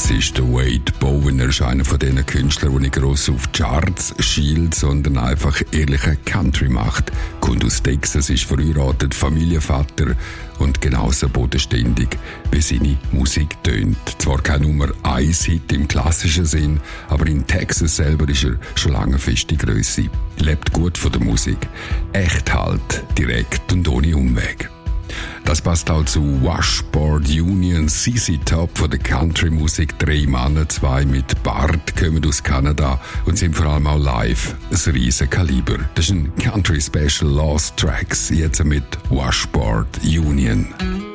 Das ist der Wade Bowen. Er ist einer von diesen Künstlern, der nicht gross auf die Charts schielt, sondern einfach ehrliche Country macht. Kommt aus Texas, ist verheiratet, Familienvater und genauso bodenständig, wie seine Musik tönt. Zwar kein Nummer 1 Hit im klassischen Sinn, aber in Texas selber ist er schon lange feste Grösse. Lebt gut von der Musik. Echt halt, direkt und ohne Umweg. Das passt auch zu Washboard Union, ZZ Top von der Country-Musik. 3 Männer, 2 mit Bart, kommen aus Kanada und sind vor allem auch live ein riesen Kaliber. Das ist ein Country-Special Lost Tracks, jetzt mit Washboard Union.